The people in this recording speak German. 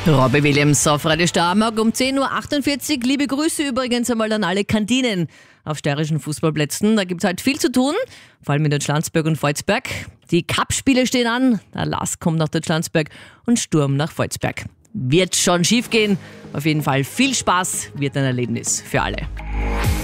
Robbie Williams auf Radio Steiermark um 10.48 Uhr. Liebe Grüße übrigens einmal an alle Kantinen auf steirischen Fußballplätzen. Da gibt es halt viel zu tun, vor allem in Deutschlandsberg und Volzberg. Die Cup-Spiele stehen an, der LASK kommt nach Deutschlandsberg und Sturm nach Volzberg. Wird schon schief gehen. Auf jeden Fall viel Spaß, wird ein Erlebnis für alle.